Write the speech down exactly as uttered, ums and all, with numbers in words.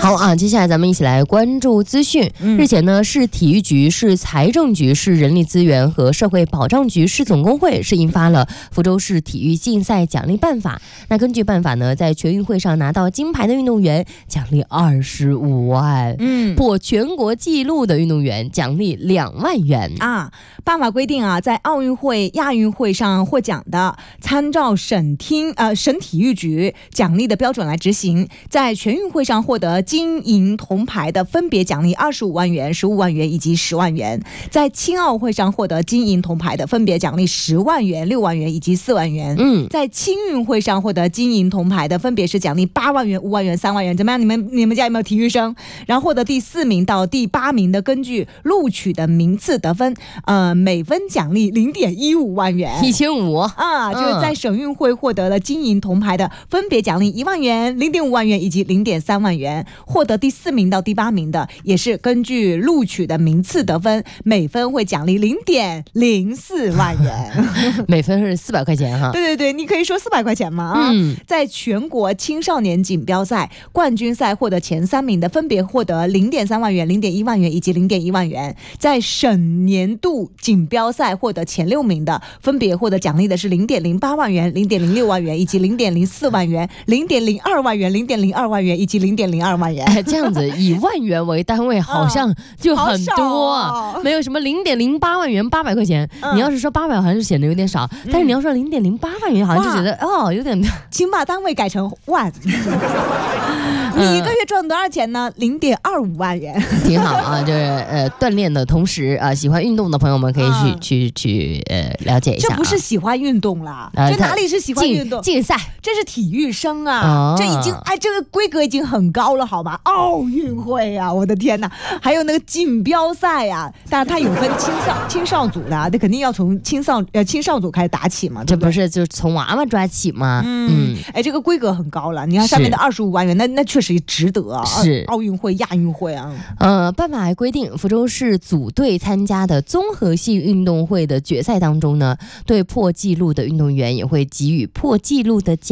好啊，接下来咱们一起来关注资讯。嗯、日前呢，市体育局、市财政局、市人力资源和社会保障局、市总工会是印发了福州市体育竞赛奖励办法。那根据办法呢，在全运会上拿到金牌的运动员奖励二十五万，嗯，破全国纪录的运动员奖励两万元啊。办法规定啊，在奥运会、亚运会上获奖的，参照省厅呃省体育局奖励的标准来执行。在全运会上获得金银铜牌的，分别奖励二十五万元、十五万元以及十万元；在青奥会上获得金银铜牌的，分别奖励十万元、六万元以及四万元。嗯，在青运会上获得金银铜牌的，分别是奖励八万元、五万元、三万元。怎么样？你们你们家有没有体育生？然后获得第四名到第八名的，根据录取的名次得分，呃，每分奖励零点一五万元， 一千五啊。就是在省运会获得了金银铜牌的，分别奖励一万元、零点五万元以及零点三万元。获得第四名到第八名的，也是根据录取的名次得分，每分会奖励零点零四万元， 每分是四百块钱哈。 对对对，你可以说四百块钱嘛啊。嗯、在全国青少年锦标赛冠军赛获得前三名的，分别获得零点三万元、零点一万元以及零点一万元。在省年度锦标赛获得前六名的，分别获得奖励的是零点零八万元、零点零六万元以及零点零四万元、零点零二万元、零点零二万元以及零点零二万元。 哎，这样子以万元为单位好像就很多、啊哦、没有什么零点零八万元八百块钱、嗯、你要是说八百好像是显得有点少、嗯、但是你要说零点零八万元好像就觉得哦有点， 请把单位改成万你一个月赚多少钱呢？零点二五万元， 挺好啊。就是呃，锻炼的同时啊、呃，喜欢运动的朋友们可以去、嗯、去去呃了解一下、啊。 这不是喜欢运动啦，呃、这哪里是喜欢运动？ 竞赛， 这是体育生啊，哦、这已经哎，这个规格已经很高了，好吧？奥运会啊，我的天哪！还有那个锦标赛啊，当然它有分青少青少组的、啊，那肯定要从青少呃青少组开始打起嘛， 这不是就是从娃娃抓起吗？ 嗯，嗯哎，这个规格很高了。你看上面的二十五万元，那那确实值得啊。 是奥运会、亚运会啊。 呃，办法还规定，福州市组队参加的综合性运动会的决赛当中呢，对破纪录的运动员也会给予破纪录的奖。